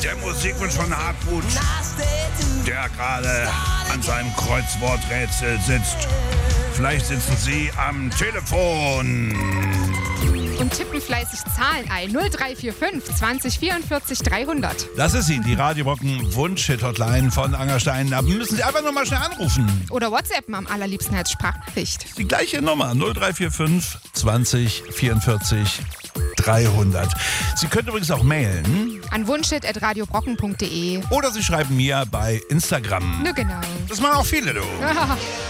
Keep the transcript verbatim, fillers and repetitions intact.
Der Musikwunsch von Hartmut, der gerade an seinem Kreuzworträtsel sitzt. Vielleicht sitzen Sie am Telefon. Und tippen fleißig Zahlen ein. null drei vier fünf zwanzig vierundvierzig dreihundert. Das ist sie, die Radio Brocken Wunsch-Hit-Hotline von Angerstein. Da müssen Sie einfach nur mal schnell anrufen. Oder WhatsAppen am allerliebsten als Sprachnachricht. Die gleiche Nummer, null drei vier fünf zwanzig vierundvierzig dreihundert. Sie können übrigens auch mailen. An wunschhit at radiobrocken punkt de. Oder Sie schreiben mir bei Instagram. Na genau. Das machen auch viele, du.